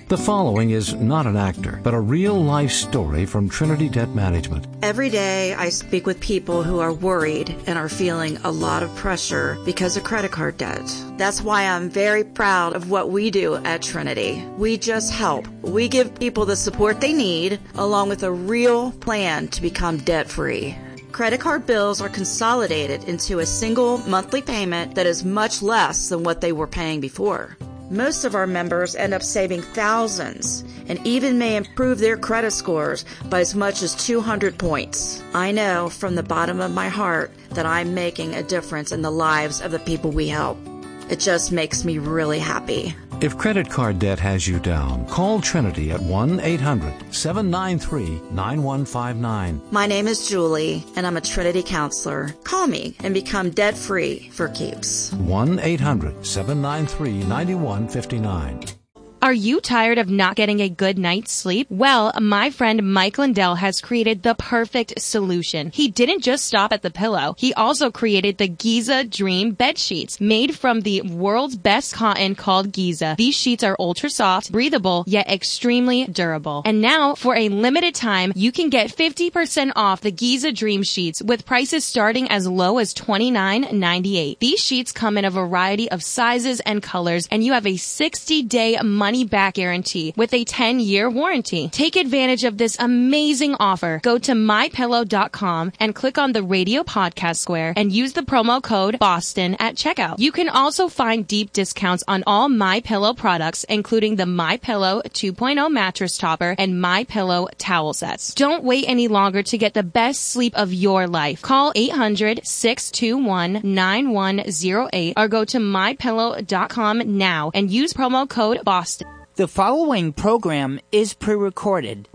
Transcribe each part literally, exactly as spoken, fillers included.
The following is not an actor, but a real-life story from Trinity Debt Management. Every day I speak with people who are worried and are feeling a lot of pressure because of credit card debt. That's why I'm very proud of what we do at Trinity. We just help. We give people the support they need, along with a real plan to become debt-free. Credit card bills are consolidated into a single monthly payment that is much less than what they were paying before. Most of our members end up saving thousands and even may improve their credit scores by as much as two hundred points. I know from the bottom of my heart that I'm making a difference in the lives of the people we help. It just makes me really happy. If credit card debt has you down, call Trinity at one eight hundred seven nine three nine one five nine. My name is Julie, and I'm a Trinity counselor. Call me and become debt-free for keeps. one eight hundred seven nine three nine one five nine. Are you tired of not getting a good night's sleep? Well, my friend Mike Lindell has created the perfect solution. He didn't just stop at the pillow. He also created the Giza Dream bed sheets, made from the world's best cotton called Giza. These sheets are ultra soft, breathable, yet extremely durable. And now, for a limited time, you can get fifty percent off the Giza Dream sheets with prices starting as low as twenty-nine ninety-eight. These sheets come in a variety of sizes and colors, and you have a sixty-day money back guarantee with a ten-year warranty. Take advantage of this amazing offer. Go to my pillow dot com and click on the radio podcast square and use the promo code Boston at checkout. You can also find deep discounts on all MyPillow products, including the MyPillow two point oh mattress topper and MyPillow towel sets. Don't wait any longer to get the best sleep of your life. Call eight hundred six two one nine one zero eight or go to my pillow dot com now and use promo code Boston. The following program is pre-recorded.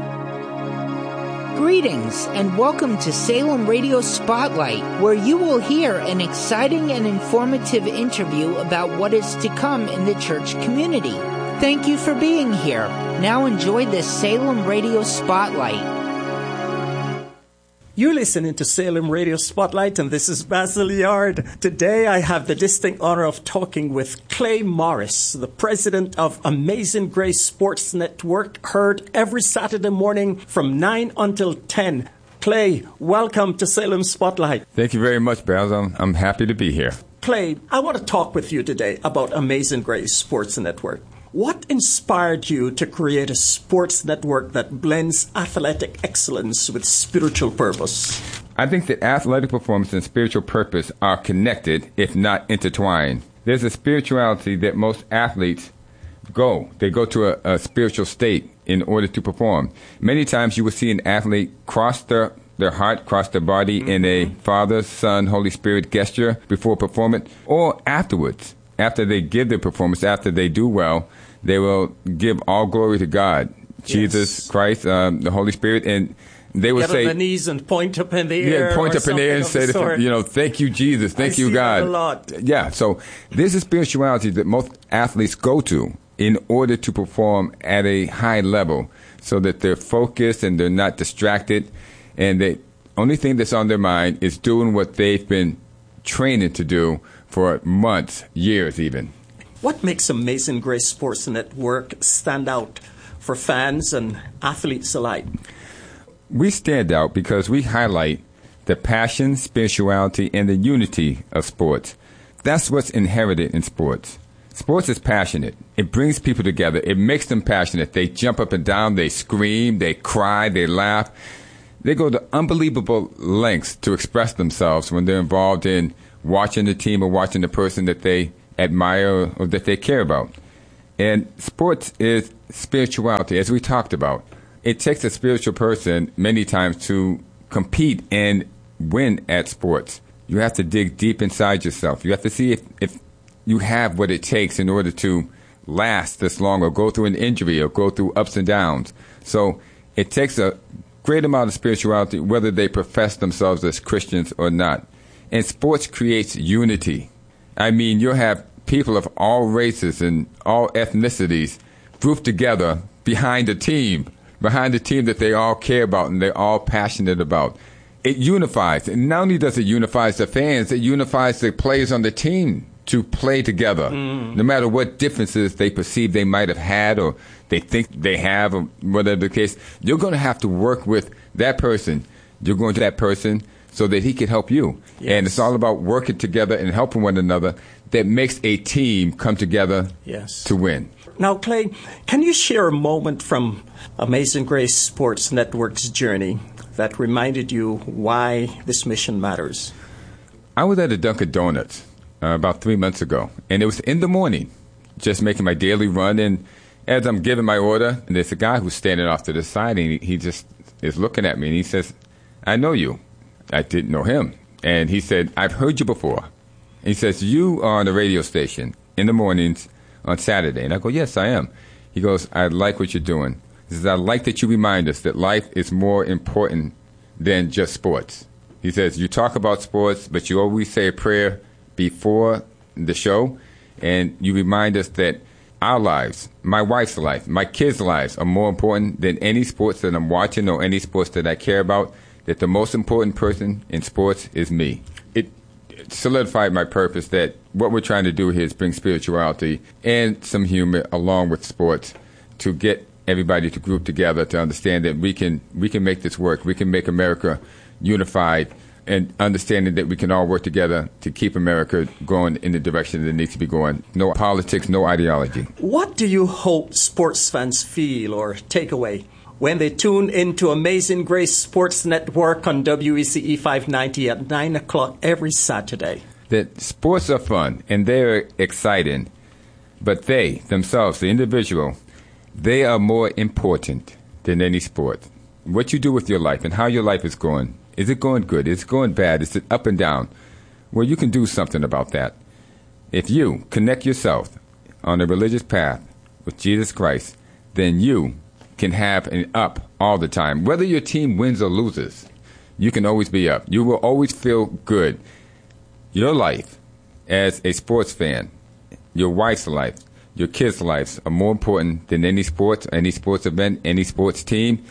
Greetings and welcome to Salem Radio Spotlight, where you will hear an exciting and informative interview about what is to come in the church community. Thank you for being here. Now enjoy this Salem Radio Spotlight. You're listening to Salem Radio Spotlight, and this is Basil Yard. Today I have the distinct honor of talking with Clay Morris, the president of Amazing Grace Sports Network, heard every Saturday morning from nine until ten. Clay, welcome to Salem Spotlight. Thank you very much, Basil. I'm, I'm happy to be here. Clay, I want to talk with you today about Amazing Grace Sports Network. What inspired you to create a sports network that blends athletic excellence with spiritual purpose? I think that athletic performance and spiritual purpose are connected, if not intertwined. There's a spirituality that most athletes go. They go to a, a spiritual state in order to perform. Many times you will see an athlete cross their, their heart, cross their body mm-hmm. in a Father, Son, Holy Spirit gesture before performance, or afterwards. After they give their performance, after they do well, they will give all glory to God, yes. Jesus Christ, um, the Holy Spirit, and they will Get say, on the knees and point up in the air. Yeah, point up in the air and say, the, you know, thank you, Jesus, thank I you, see God. That a lot. Yeah, so there's a spirituality that most athletes go to in order to perform at a high level, so that they're focused and they're not distracted, and the only thing that's on their mind is doing what they've been training to do for months, years even. What makes Amazing Grace Sports Network stand out for fans and athletes alike? We stand out because we highlight the passion, spirituality, and the unity of sports. That's what's inherited in sports. Sports is passionate. It brings people together. It makes them passionate. They jump up and down. They scream. They cry. They laugh. They go to unbelievable lengths to express themselves when they're involved in watching the team or watching the person that they admire or that they care about. And sports is spirituality, as we talked about. It takes a spiritual person many times to compete and win at sports. You have to dig deep inside yourself. You have to see if, if you have what it takes in order to last this long or go through an injury or go through ups and downs. So it takes a great amount of spirituality, whether they profess themselves as Christians or not. And sports creates unity. I mean, you'll have people of all races and all ethnicities grouped together behind a team, behind a team that they all care about and they're all passionate about. It unifies. And not only does it unify the fans, it unifies the players on the team. to play together, mm. no matter what differences they perceive they might have had or they think they have, or whatever the case. You're going to have to work with that person. You're going to that person so that he can help you. Yes. And it's all about working together and helping one another that makes a team come together yes. to win. Now, Clay, can you share a moment from Amazing Grace Sports Network's journey that reminded you why this mission matters? I was at a Dunkin' Donuts uh, about three months ago, and it was in the morning, just making my daily run. And as I'm giving my order, and there's a guy who's standing off to the side, and he, he just is looking at me, and he says, "I know you." I didn't know him. And he said, "I've heard you before." And he says, "You are on the radio station in the mornings on Saturday." And I go, "Yes, I am." He goes, "I like what you're doing." He says, "I like that you remind us that life is more important than just sports." He says, "You talk about sports, but you always say a prayer before the show, and you remind us that our lives, my wife's life, my kids' lives are more important than any sports that I'm watching or any sports that I care about, that the most important person in sports is me." It solidified my purpose that what we're trying to do here is bring spirituality and some humor along with sports to get everybody to group together to understand that we can we can make this work. We can make America unified, and understanding that we can all work together to keep America going in the direction that it needs to be going. No politics, no ideology. What do you hope sports fans feel or take away when they tune into Amazing Grace Sports Network on W E C E five ninety at nine o'clock every Saturday? That sports are fun and they're exciting, but they, themselves, the individual, they are more important than any sport. What you do with your life and how your life is going. Is it going good? Is it going bad? Is it up and down? Well, you can do something about that. If you connect yourself on a religious path with Jesus Christ, then you can have an up all the time. Whether your team wins or loses, you can always be up. You will always feel good. Your life as a sports fan, your wife's life, your kids' lives are more important than any sports, any sports event, any sports team.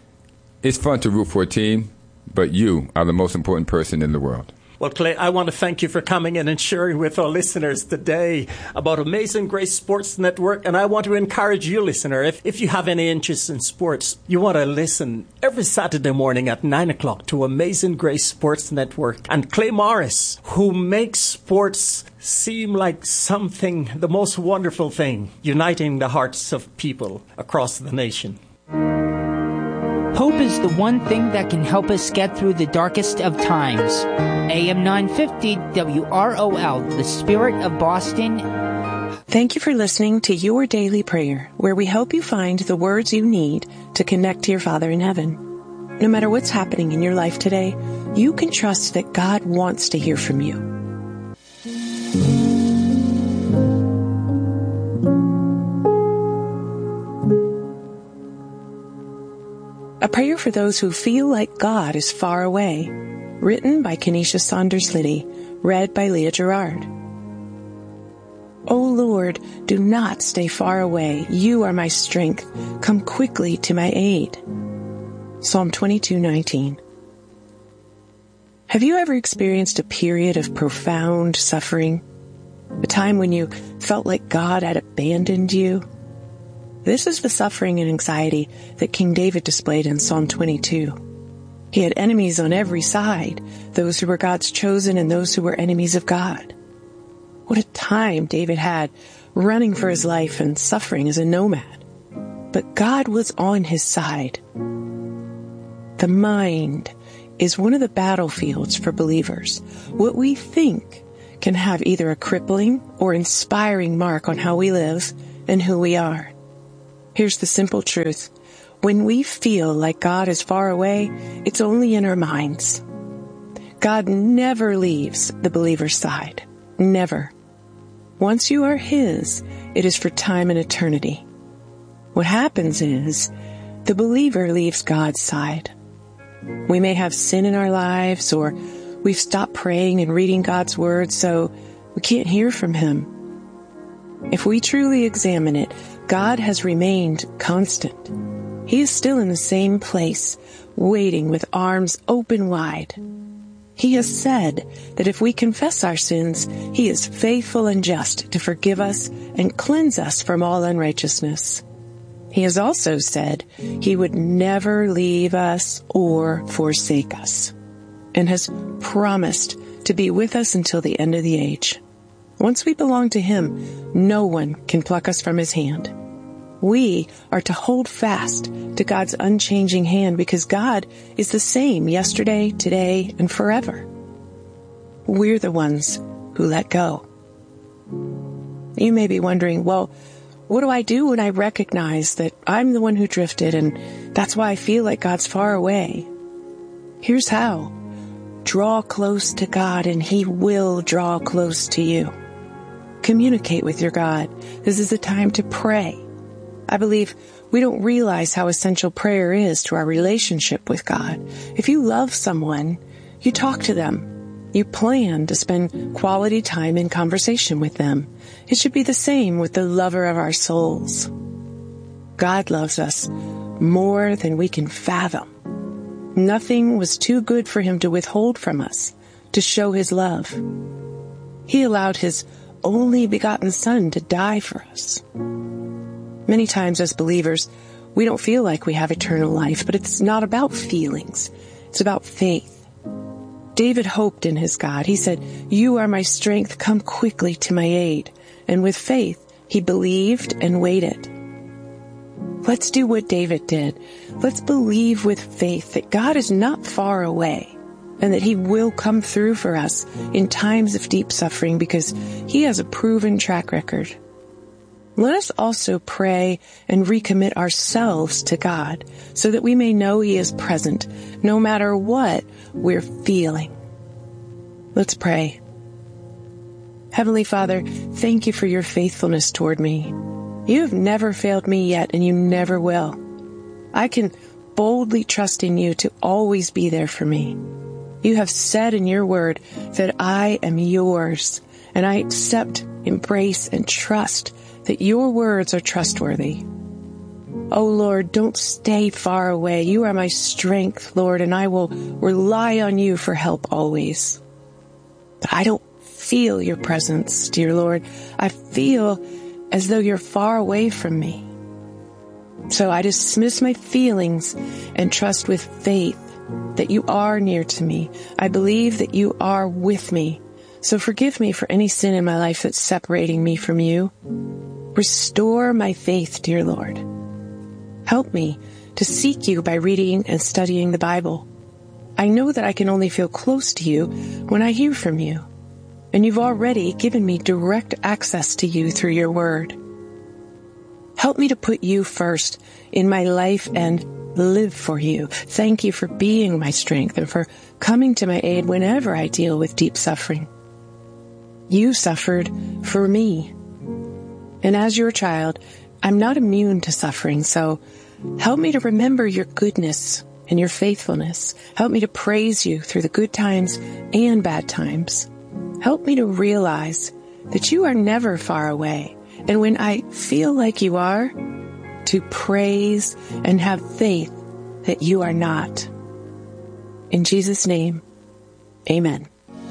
It's fun to root for a team, but you are the most important person in the world. Well, Clay, I want to thank you for coming in and sharing with our listeners today about Amazing Grace Sports Network. And I want to encourage you, listener, if, if you have any interest in sports, you want to listen every Saturday morning at nine o'clock to Amazing Grace Sports Network. And Clay Morris, who makes sports seem like something, the most wonderful thing, uniting the hearts of people across the nation. Hope is the one thing that can help us get through the darkest of times. A M nine fifty W R O L, the Spirit of Boston. Thank you for listening to Your Daily Prayer, where we help you find the words you need to connect to your Father in heaven. No matter what's happening in your life today, you can trust that God wants to hear from you. A prayer for those who feel like God is far away. Written by Kenesha Saunders Liddy. Read by Leah Gerard. O Lord, do not stay far away. You are my strength. Come quickly to my aid. Psalm twenty-two nineteen. Have you ever experienced a period of profound suffering? A time when you felt like God had abandoned you? This is the suffering and anxiety that King David displayed in Psalm twenty-two. He had enemies on every side, those who were God's chosen and those who were enemies of God. What a time David had running for his life and suffering as a nomad. But God was on his side. The mind is one of the battlefields for believers. What we think can have either a crippling or inspiring mark on how we live and who we are. Here's the simple truth. When we feel like God is far away, it's only in our minds. God never leaves the believer's side. Never. Once you are His, it is for time and eternity. What happens is, the believer leaves God's side. We may have sin in our lives, or we've stopped praying and reading God's Word, so we can't hear from Him. If we truly examine it, God has remained constant. He is still in the same place, waiting with arms open wide. He has said that if we confess our sins, He is faithful and just to forgive us and cleanse us from all unrighteousness. He has also said He would never leave us or forsake us, and has promised to be with us until the end of the age. Once we belong to Him, no one can pluck us from His hand. We are to hold fast to God's unchanging hand because God is the same yesterday, today, and forever. We're the ones who let go. You may be wondering, well, what do I do when I recognize that I'm the one who drifted and that's why I feel like God's far away? Here's how. Draw close to God and He will draw close to you. Communicate with your God. This is the time to pray. I believe we don't realize how essential prayer is to our relationship with God. If you love someone, you talk to them. You plan to spend quality time in conversation with them. It should be the same with the lover of our souls. God loves us more than we can fathom. Nothing was too good for Him to withhold from us to show His love. He allowed His only begotten Son to die for us. Many times as believers, we don't feel like we have eternal life, but it's not about feelings. It's about faith. David hoped in his God. He said, "You are my strength. Come quickly to my aid." And with faith, he believed and waited. Let's do what David did. Let's believe with faith that God is not far away and that He will come through for us in times of deep suffering because He has a proven track record. Let us also pray and recommit ourselves to God so that we may know He is present no matter what we're feeling. Let's pray. Heavenly Father, thank You for Your faithfulness toward me. You have never failed me yet, and You never will. I can boldly trust in You to always be there for me. You have said in Your word that I am Yours, and I accept, embrace, and trust that Your words are trustworthy. Oh Lord, don't stay far away. You are my strength, Lord, and I will rely on You for help always. But I don't feel Your presence, dear Lord. I feel as though You're far away from me. So I dismiss my feelings and trust with faith that You are near to me. I believe that You are with me. So forgive me for any sin in my life that's separating me from You. Restore my faith, dear Lord. Help me to seek You by reading and studying the Bible. I know that I can only feel close to You when I hear from You, and You've already given me direct access to You through Your word. Help me to put You first in my life and live for You. Thank You for being my strength and for coming to my aid whenever I deal with deep suffering. You suffered for me. And as Your child, I'm not immune to suffering, so help me to remember Your goodness and Your faithfulness. Help me to praise You through the good times and bad times. Help me to realize that You are never far away. And when I feel like You are, to praise and have faith that You are not. In Jesus' name, amen.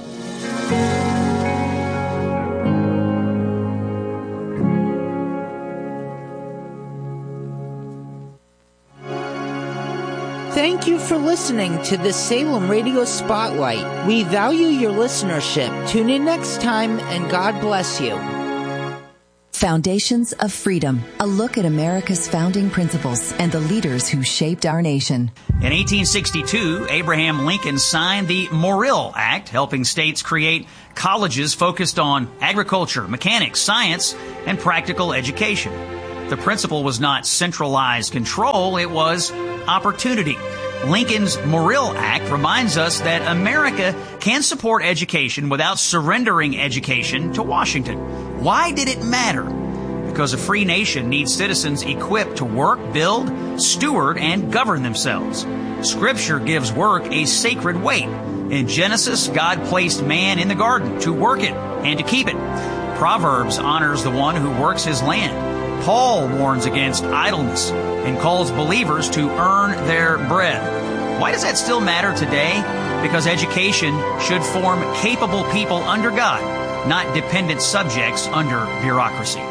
Thank you for listening to the Salem Radio Spotlight. We value your listenership. Tune in next time, and God bless you. Foundations of Freedom, a look at America's founding principles and the leaders who shaped our nation. In eighteen sixty-two, Abraham Lincoln signed the Morrill Act, helping states create colleges focused on agriculture, mechanics, science, and practical education. The principle was not centralized control, it was opportunity. Lincoln's Morrill Act reminds us that America can support education without surrendering education to Washington. Why did it matter? Because a free nation needs citizens equipped to work, build, steward, and govern themselves. Scripture gives work a sacred weight. In Genesis, God placed man in the garden to work it and to keep it. Proverbs honors the one who works his land. Paul warns against idleness and calls believers to earn their bread. Why does that still matter today? because education should form capable people under God, not dependent subjects under bureaucracy.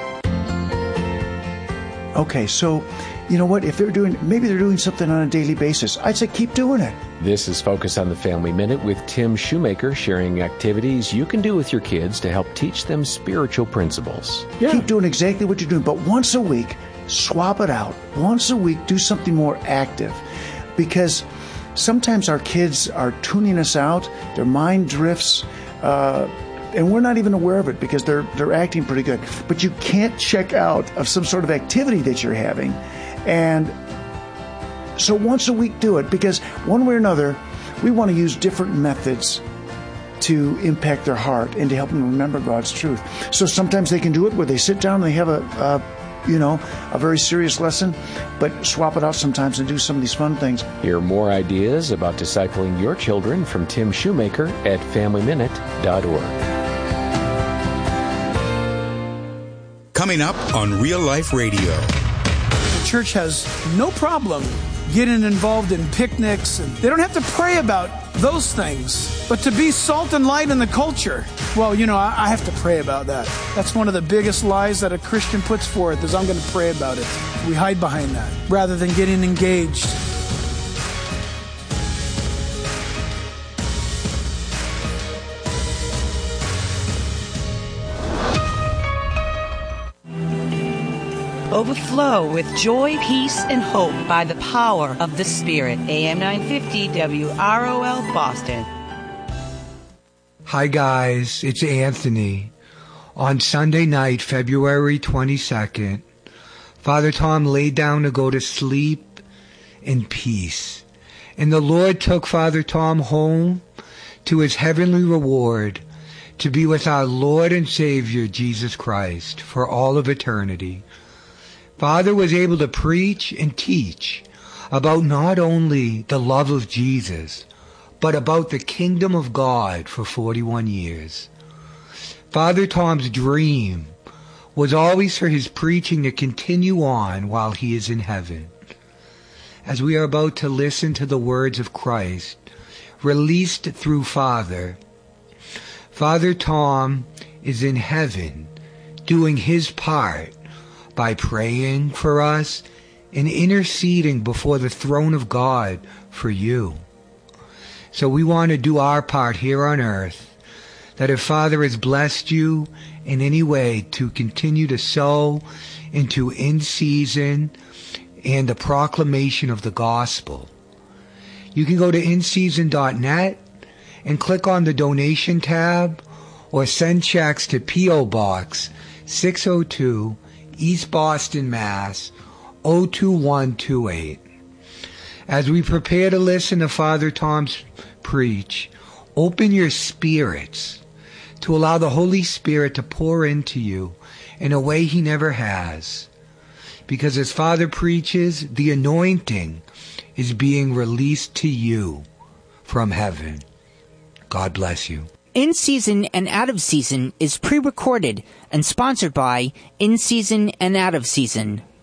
Okay, so, you know what? If they're doing, maybe they're doing something on a daily basis, I'd say keep doing it. This is Focus on the Family Minute with Tim Shoemaker, sharing activities you can do with your kids to help teach them spiritual principles. Yeah. Keep doing exactly what you're doing, but once a week, swap it out. Once a week, do something more active. Because sometimes our kids are tuning us out, their mind drifts, uh, and we're not even aware of it because they're they're acting pretty good. But you can't check out of some sort of activity that you're having. And so once a week do it, because one way or another, we want to use different methods to impact their heart and to help them remember God's truth. So sometimes they can do it where they sit down and they have a, a you know, a very serious lesson, but swap it out sometimes and do some of these fun things. Hear more ideas about discipling your children from Tim Shoemaker at family minute dot org. Coming up on Real Life Radio. The church has no problem getting involved in picnics, and they don't have to pray about those things. But to be salt and light in the culture, well, you know, I, I have to pray about that. That's one of the biggest lies that a Christian puts forth, is I'm going to pray about it. We hide behind that rather than getting engaged. Overflow with joy, peace, and hope by the power of the Spirit. A M nine fifty W R O L Boston. Hi guys, it's Anthony. On Sunday night, February twenty-second, Father Tom laid down to go to sleep in peace. And the Lord took Father Tom home to his heavenly reward to be with our Lord and Savior, Jesus Christ, for all of eternity. Father was able to preach and teach about not only the love of Jesus, but about the kingdom of God for forty-one years. Father Tom's dream was always for his preaching to continue on while he is in heaven. As we are about to listen to the words of Christ, released through Father, Father Tom is in heaven doing his part by praying for us and interceding before the throne of God for you. So we want to do our part here on earth, that if Father has blessed you in any way to continue to sow into in season and the proclamation of the gospel, you can go to in season dot net and click on the donation tab, or send checks to P O Box six oh two, East Boston, Mass. oh two one two eight. As we prepare to listen to Father Tom's preach, open your spirits to allow the Holy Spirit to pour into you in a way he never has. Because as Father preaches, the anointing is being released to you from heaven. God bless you. In Season and Out of Season is pre-recorded and sponsored by In Season and Out of Season.